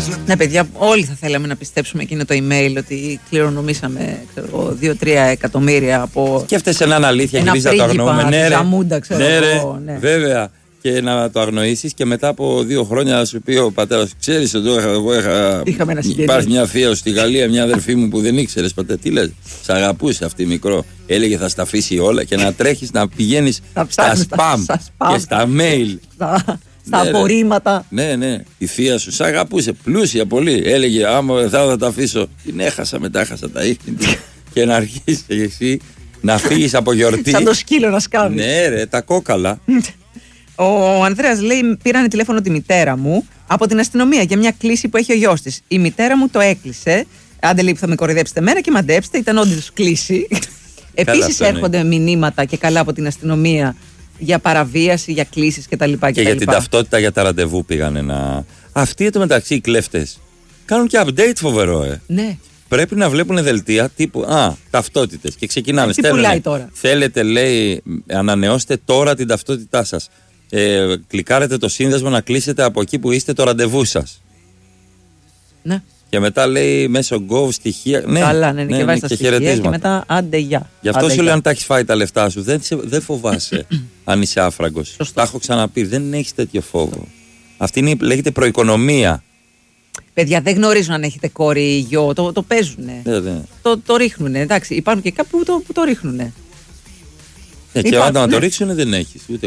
Ναι, παιδιά, όλοι θα θέλαμε να πιστέψουμε εκείνο το email ότι κληρονομήσαμε 2-3 εκατομμύρια από. Σκέφτεσαι να είναι αλήθεια και να το αγνοούμε. Ναι, βέβαια. Και να το αγνοήσεις και μετά από 2 χρόνια να σου πει ο πατέρας: Ξέρεις ότι εγώ υπάρχει μια θεία στη Γαλλία, μια αδερφή μου που δεν ήξερες ποτέ. Τι λες, σ' αγαπούσε αυτή μικρό. Έλεγε θα στα αφήσει όλα και να τρέχεις να πηγαίνεις στα spam και στα mail. Στα απορρίμματα. Ναι. Η θεία σου σ' αγαπούσε, πλούσια πολύ. Έλεγε: Άμα θα τα αφήσω. Την έχασα, μετά έχασα τα ίχνη. Και να αρχίσεις εσύ να φύγεις από γιορτή. Σαν το σκύλο να σκάβει. Ναι, ρε, τα κόκαλα. Ο Ανδρέας λέει: Πήρανε τηλέφωνο τη μητέρα μου από την αστυνομία για μια κλήση που έχει ο γιος της. Η μητέρα μου το έκλεισε. Άντε λέει που θα με κοροϊδέψετε μέρα και μαντέψτε, ήταν όντως κλήση. Επίσης έρχονται μηνύματα και καλά από την αστυνομία για παραβίαση, για κλήσεις κτλ. Και για την ταυτότητα για τα ραντεβού πήγανε να. Αυτοί εντωμεταξύ οι κλέφτες κάνουν και update φοβερό, Ναι. Πρέπει να βλέπουν δελτία τύπου ταυτότητες και ξεκινάνε. Τι πουλάει τώρα. Θέλετε, λέει, ανανεώστε τώρα την ταυτότητά σας. Κλικάρετε το σύνδεσμο να κλείσετε από εκεί που είστε το ραντεβού σας. Ναι. Και μετά λέει μέσω Gov στοιχεία. Καλά, ναι, και βάζει τα στοιχεία και μετά άντε γεια. Γι' αυτό σου λέω αν τα έχεις φάει τα λεφτά σου, δεν φοβάσαι αν είσαι άφραγκος. Τα έχω ξαναπεί, δεν έχεις τέτοιο φόβο. Αυτή λέγεται προοικονομία. Παιδιά δεν γνωρίζουν αν έχετε κόρη ή γιο, το παίζουνε. Ναι. Το ρίχνουνε. Εντάξει, υπάρχουν και κάπου που το ρίχνουνε. Και όταν το ρίξουνε δεν έχεις. Ούτε.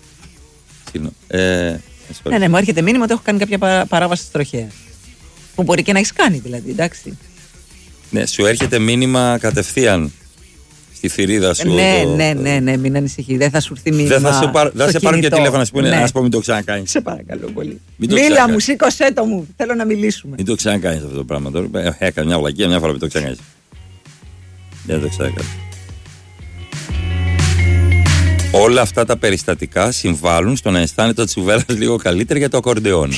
Ναι, μου έρχεται μήνυμα ότι έχω κάνει κάποια παράβαση της τροχέας. Που μπορεί και να έχεις κάνει δηλαδή, εντάξει. Ναι, σου έρχεται μήνυμα κατευθείαν στη θηρίδα σου. Ναι, μην ανησυχείς. Δεν θα σου έρθει μήνυμα. Δεν σε πάρουν και τηλέφωνο να σου πω μην το ξανακάνεις. Σε παρακαλώ πολύ. Μίλα μου, σήκωσέ το μου. Θέλω να μιλήσουμε. Μην το ξανακάνεις αυτό το πράγμα τώρα. Έκανε μια βλακία, μια φορά μην το ξανακάνεις. Δεν το ξανακάνεις. Όλα αυτά τα περιστατικά συμβάλλουν στο να αισθάνεται ο Τσουβέλας λίγο καλύτερα για το ακορντεόν.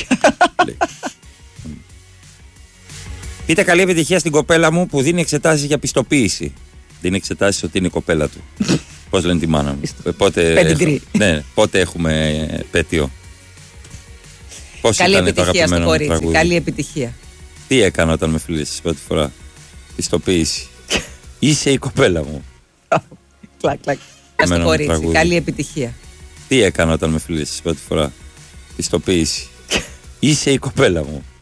Πείτε καλή επιτυχία στην κοπέλα μου που δίνει εξετάσεις για πιστοποίηση. Δίνει εξετάσεις ότι είναι η κοπέλα του. Πώς λένε τη μάνα μου. Πότε έχουμε επέτειο. Καλή επιτυχία στο κορίτσι. Καλή επιτυχία. Τι έκανα όταν με φιλήσεις πρώτη φορά. Πιστοποίηση. Είσαι η κοπέλα μου. Κλακ. Στο κορίτσι. Καλή επιτυχία. Τι έκανα όταν με φιλήσεις πρώτη φορά. Πιστοποίηση. Είσαι η κοπέλα μου.